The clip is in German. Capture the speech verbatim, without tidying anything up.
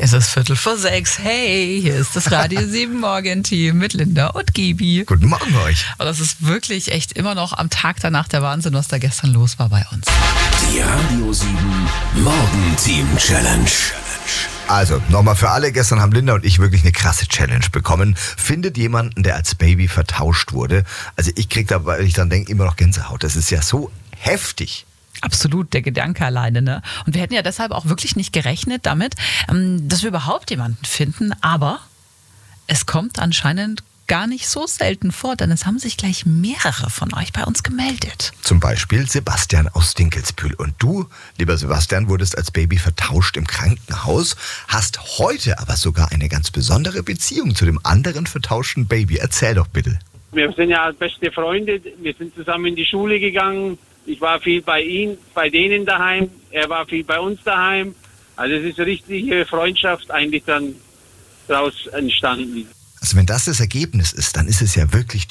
Es ist Viertel vor sechs. Hey, hier ist das Radio sieben Morgen-Team mit Linda und Gibi. Guten Morgen euch. Und das ist wirklich echt immer noch am Tag danach der Wahnsinn, was da gestern los war bei uns. Die Radio sieben Morgen-Team-Challenge. Also, nochmal für alle, gestern haben Linda und ich wirklich eine krasse Challenge bekommen. Findet jemanden, der als Baby vertauscht wurde. Also ich krieg da, weil ich dann denke, immer noch Gänsehaut. Das ist ja so heftig. Absolut, der Gedanke alleine, ne? Und wir hätten ja deshalb auch wirklich nicht gerechnet damit, dass wir überhaupt jemanden finden. Aber es kommt anscheinend gar nicht so selten vor, denn es haben sich gleich mehrere von euch bei uns gemeldet. Zum Beispiel Sebastian aus Dinkelsbühl. Und du, lieber Sebastian, wurdest als Baby vertauscht im Krankenhaus, hast heute aber sogar eine ganz besondere Beziehung zu dem anderen vertauschten Baby. Erzähl doch bitte. Wir sind ja beste Freunde, wir sind zusammen in die Schule gegangen. Ich war viel bei ihm, bei denen daheim, er war viel bei uns daheim. Also es ist eine richtige Freundschaft eigentlich dann daraus entstanden. Also wenn das das Ergebnis ist, dann ist es ja wirklich